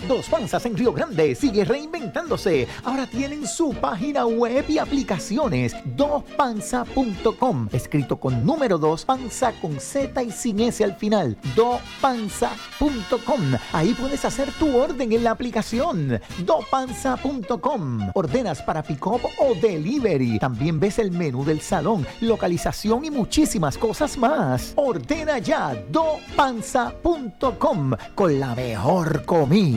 Dos Panzas en Río Grande sigue reinventándose. Ahora tienen su página web y aplicaciones. dopanza.com, escrito con número 2, panza con Z y sin S al final. dopanza.com. Ahí puedes hacer tu orden en la aplicación. dopanza.com. Ordenas para pick-up o delivery. También ves el menú del salón, localización y muchísimas cosas más. Ordena ya dopanza.com con la mejor comida.